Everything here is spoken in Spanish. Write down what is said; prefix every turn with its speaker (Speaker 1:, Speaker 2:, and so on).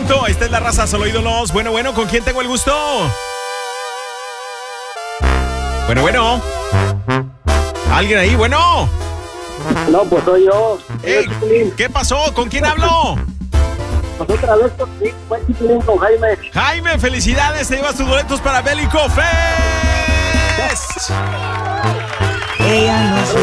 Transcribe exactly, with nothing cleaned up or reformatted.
Speaker 1: punto. Esta es la raza, solo ídolos. Bueno, bueno, ¿con quién tengo el gusto? Bueno, bueno. ¿Alguien ahí? Bueno.
Speaker 2: No, pues soy yo.
Speaker 1: Ey, ¿qué pasó? ¿Con quién hablo?
Speaker 2: Pues otra vez con, fue Chiquilín con Jaime.
Speaker 1: Jaime, felicidades. Te llevas tus boletos para Bélico Fest.
Speaker 3: Ella no se